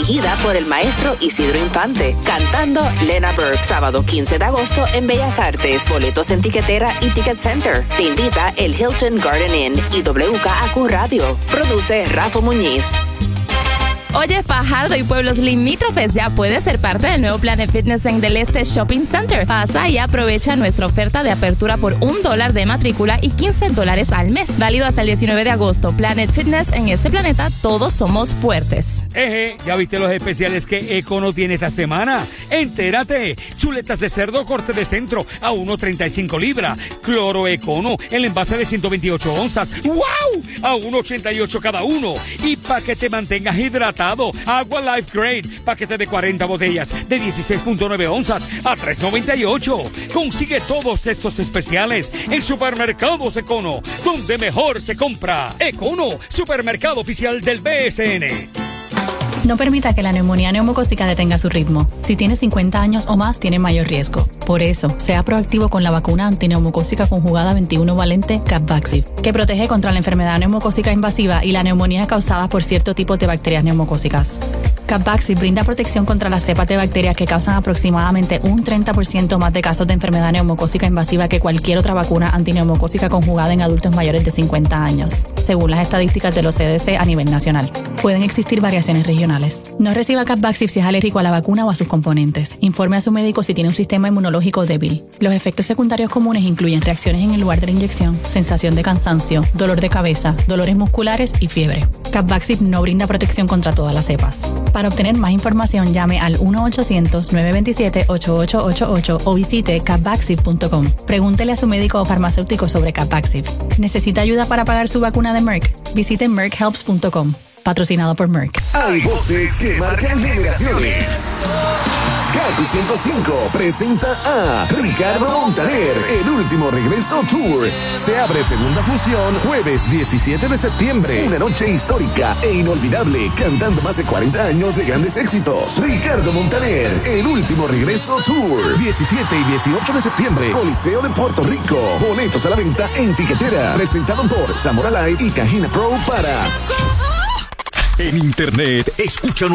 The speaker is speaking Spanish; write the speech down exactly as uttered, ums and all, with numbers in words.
dirigida por el maestro Isidro Infante. Cantando Lena Burke, sábado quince de agosto en Bellas Artes. Boletos en Tiquetera y Ticket Center. Te invita el Hilton Garden Inn y W K A Q Radio. Produce Rafa Muñiz. Oye, Fajardo y pueblos limítrofes ya puedes ser parte del nuevo Planet Fitness en Del Este Shopping Center. Pasa y aprovecha nuestra oferta de apertura por un dólar de matrícula y quince dólares al mes. Válido hasta el diecinueve de agosto. Planet Fitness, en este planeta todos somos fuertes. Eje, ¿ya viste los especiales que Econo tiene esta semana? Entérate. Chuletas de cerdo corte de centro a uno treinta y cinco libras. Cloro Econo, el envase de ciento veintiocho onzas. ¡Wow! A uno ochenta y ocho cada uno. Y para que te mantengas hidratado, Agua Life Grade, paquete de cuarenta botellas de dieciséis punto nueve onzas a tres noventa y ocho. Consigue todos estos especiales en Supermercados Econo, donde mejor se compra. Econo, supermercado oficial del B S N. No permita que la neumonía neumocócica detenga su ritmo. Si tiene cincuenta años o más, tiene mayor riesgo. Por eso, sea proactivo con la vacuna antineumocócica conjugada veintiuno valente Capvaxive, que protege contra la enfermedad neumocócica invasiva y la neumonía causada por cierto tipo de bacterias neumocócicas. Capvaxive brinda protección contra las cepas de bacterias que causan aproximadamente un treinta por ciento más de casos de enfermedad neumocócica invasiva que cualquier otra vacuna antineumocócica conjugada en adultos mayores de cincuenta años, según las estadísticas de los C D C a nivel nacional. Pueden existir variaciones regionales. No reciba Capvaxive si es alérgico a la vacuna o a sus componentes. Informe a su médico si tiene un sistema inmunológico débil. Los efectos secundarios comunes incluyen reacciones en el lugar de la inyección, sensación de cansancio, dolor de cabeza, dolores musculares y fiebre. Capvaxive no brinda protección contra todas las cepas. Para obtener más información, llame al uno ochocientos, nueve dos siete, ocho ocho ocho ocho o visite capvaxive punto com. Pregúntele a su médico o farmacéutico sobre Capvaxive. ¿Necesita ayuda para pagar su vacuna de Merck? Visite merck helps punto com. Patrocinado por Merck. Hay voces que marcan generaciones. Kaku ciento cinco presenta a Ricardo Montaner, el último regreso tour. Se abre segunda función jueves diecisiete de septiembre. Una noche histórica e inolvidable, cantando más de cuarenta años de grandes éxitos. Ricardo Montaner, el último regreso tour. diecisiete y dieciocho de septiembre, Coliseo de Puerto Rico. Boletos a la venta en Tiquetera. Presentado por Zamora Live y Cajina Pro para... En internet, escucha